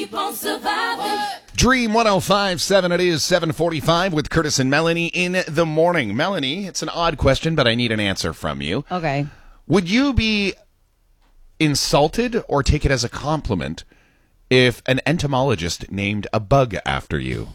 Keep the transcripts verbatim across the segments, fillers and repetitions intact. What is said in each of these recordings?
keep on surviving. Dream one oh five point seven, it is seven forty-five with Curtis and Melanie in the morning. Melanie, it's an odd question, but I need an answer from you. Okay. Would you be insulted or take it as a compliment if an entomologist named a bug after you?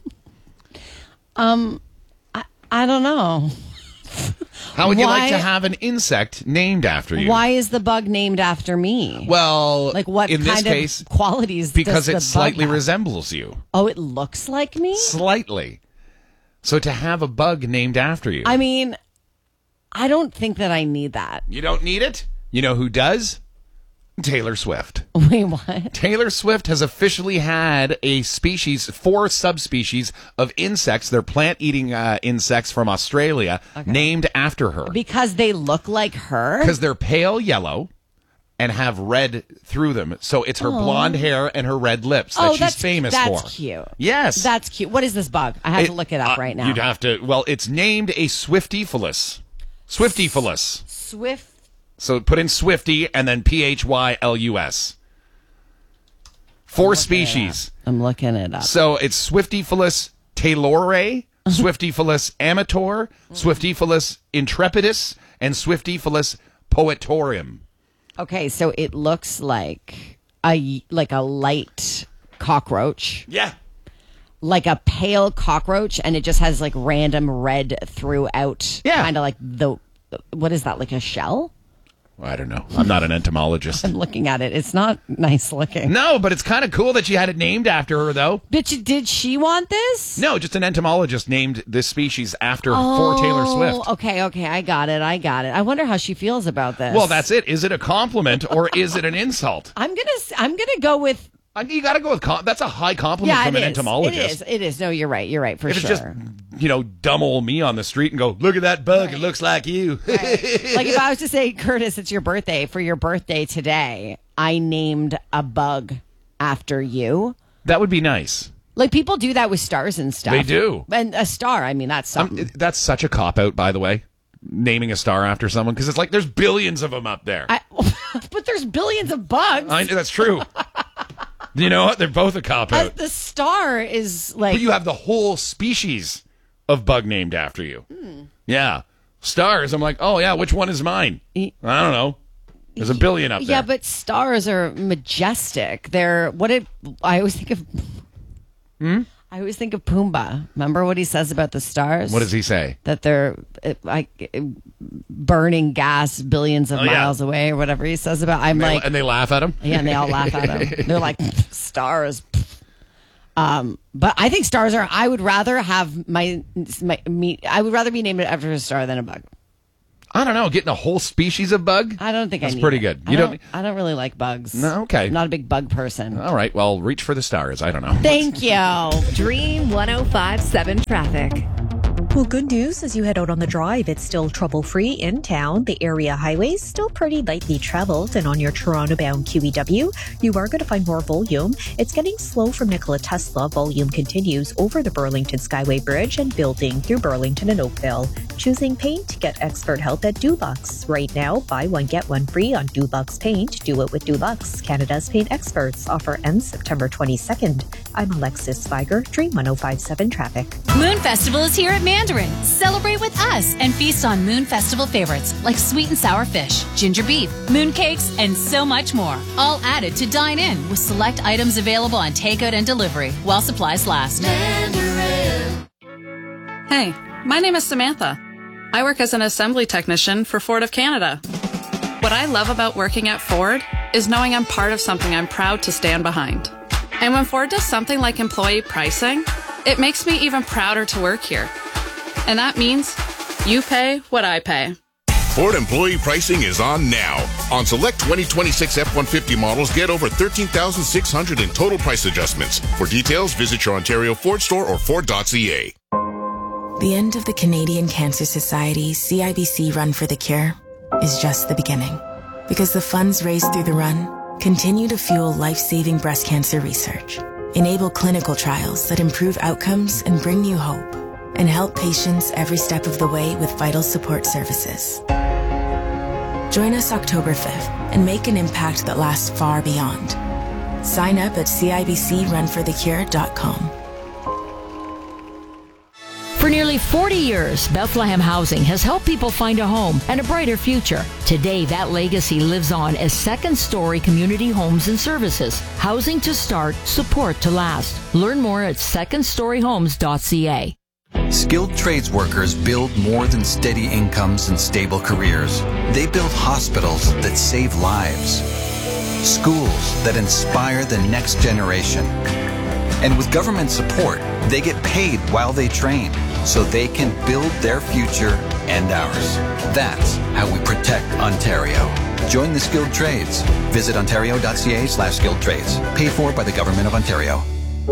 um, I, I don't know. How would you Why- like to have an insect named after you? Why is the bug named after me? Well, Like what in kind this case, of qualities because does the it bug slightly have? resembles you. Oh, it looks like me? Slightly. So to have a bug named after you. I mean, I don't think that I need that. You don't need it? You know who does? Taylor Swift. Wait, what? Taylor Swift has officially had a species, four subspecies of insects, they're plant-eating uh, insects from Australia, Okay. named after her. Because they look like her? Because they're pale yellow and have red through them. So it's her blonde hair and her red lips that Oh, she's that's, famous that's for. cute. Yes. That's cute. What is this bug? I have to look it up uh, right now. You'd have to, well, it's named a Swiftyphilus. Swiftyphilus. Swift. So put in Swifty and then P H Y L U S. Four species. I'm looking it up. So it's Swiftyphilus taylori, Swiftyphilus amator, Swiftyphilus intrepidus, and Swiftyphilus poetorium. Okay, so it looks like a like a light cockroach, Yeah. like a pale cockroach, and it just has like random red throughout. Yeah. Kind of like the what is that? Like a shell? I don't know. I'm not an entomologist. I'm looking at it. It's not nice looking. No, but it's kind of cool that she had it named after her, though. But you, did she want this? No, just an entomologist named this species after for Taylor Swift. Oh, okay, okay, I got it. I got it. I wonder how she feels about this. Well, that's it. Is it a compliment or is it an insult? I'm gonna. s- I'm gonna go with. I mean, you got to go with com- that's a high compliment Yeah, from it an is. entomologist. It is. It is. No, you're right. You're right for If sure. it's just, you know, dumb old me on the street and go, look at that bug, it looks like you. Right. Like if I was to say, Curtis, it's your birthday. For your birthday today, I named a bug after you. That would be nice. Like people do that with stars and stuff. They do. And a star, I mean, that's Um, something. it- that's such a cop-out, by the way, naming a star after someone, because it's like there's billions of them up there. I, but there's billions of bugs. I, that's true. You know what? They're both a Uh, cop-out. the star is like. But you have the whole species of bug named after you. Yeah. Stars, I'm like, oh, yeah, which one is mine? I don't know. There's a billion up there. Yeah, but stars are majestic. They're what it. I always think of. Hmm? I always think of Pumbaa. Remember what he says about the stars? What does he say? That they're uh, like uh, burning gas billions of Oh, yeah. miles away, or whatever he says about. I'm They- like, and they laugh at him? yeah, and they all laugh at him. They're like stars. Um, but I think stars are. I would rather have my my me. I would rather be named after a star than a bug. I don't know. Getting a whole species of bug? I don't think That's I need pretty it. good. I You don't, don't- I don't really like bugs. No, okay. I'm not a big bug person. All right. Well, reach for the stars. I don't know. Thank you. Dream one oh five point seven traffic. Well, good news as you head out on the drive. It's still trouble-free in town. The area highways still pretty lightly traveled. And on your Toronto-bound Q E W, you are going to find more volume. It's getting slow from Nikola Tesla. Volume continues over the Burlington Skyway Bridge and building through Burlington and Oakville. Choosing paint? Get expert help at Dulux. Right now, buy one, get one free on Dulux Paint. Do it with Dulux, Canada's paint experts. Offer ends September twenty-second. I'm Alexis Spiger, Dream one oh five point seven Traffic. Moon Festival is here at Mandarin. Celebrate with us and feast on Moon Festival favorites like sweet and sour fish, ginger beef, moon cakes, and so much more. All added to dine in with select items available on takeout and delivery while supplies last. Mandarin. Hey, my name is Samantha. I work as an assembly technician for Ford of Canada. What I love about working at Ford is knowing I'm part of something I'm proud to stand behind. And when Ford does something like employee pricing, it makes me even prouder to work here. And that means you pay what I pay. Ford employee pricing is on now. On select twenty twenty-six F one fifty models, get over thirteen thousand six hundred in total price adjustments. For details, visit your Ontario Ford store or Ford dot C A. The end of the Canadian Cancer Society's C I B C Run for the Cure is just the beginning. Because the funds raised through the run continue to fuel life-saving breast cancer research, enable clinical trials that improve outcomes and bring you hope, and help patients every step of the way with vital support services. Join us October fifth and make an impact that lasts far beyond. Sign up at C I B C run for the cure dot com. For nearly forty years, Bethlehem Housing has helped people find a home and a brighter future. Today, that legacy lives on as second-story community homes and services. Housing to start, support to last. Learn more at second story homes dot c a. Skilled trades workers build more than steady incomes and stable careers. They build hospitals that save lives, schools that inspire the next generation. And with government support, they get paid while they train, so they can build their future and ours. That's how we protect Ontario. Join the skilled trades. Visit ontario dot c a slash skilled trades. Paid for by the Government of Ontario.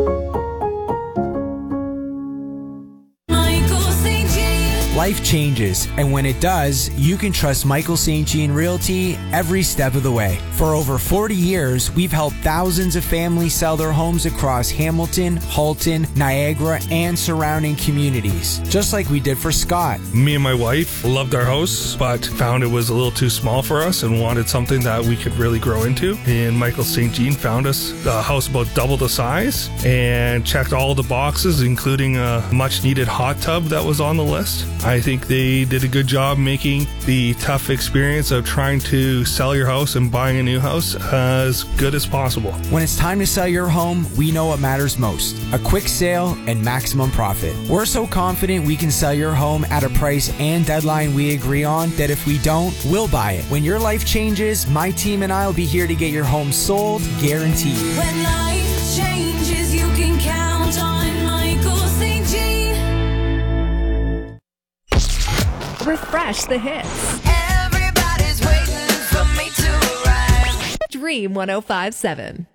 Life changes, and when it does, you can trust Michael Saint Jean Realty every step of the way. For over forty years, we've helped thousands of families sell their homes across Hamilton, Halton, Niagara, and surrounding communities, just like we did for Scott. Me and my wife loved our house, but found it was a little too small for us and wanted something that we could really grow into. And Michael Saint Jean found us a house about double the size and checked all the boxes, including a much needed hot tub that was on the list. I think they did a good job making the tough experience of trying to sell your house and buying a new house as good as possible. When it's time to sell your home, we know what matters most: a quick sale and maximum profit. We're so confident we can sell your home at a price and deadline we agree on that if we don't, we'll buy it. When your life changes, my team and I will be here to get your home sold, guaranteed. When life changes, you can count on Michael Saint Jean. Refresh the hits. Everybody's waiting for me to arrive. Dream one oh five point seven.